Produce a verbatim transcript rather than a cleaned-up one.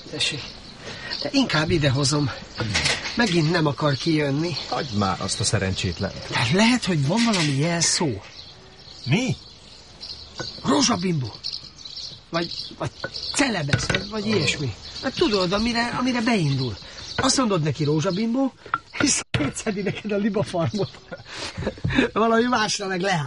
Tessék, de inkább idehozom. Megint nem akar kijönni. Hagyd már azt a szerencsétlen. Tehát lehet, hogy van valami jelszó. Mi? Rózsabimbo. Vagy, vagy celebesz, vagy, vagy ilyesmi. Hát tudod, amire, amire beindul. Azt mondod neki Rózsabimbo, és szétszedi neked a libafarmot. Valami másra meg leáll.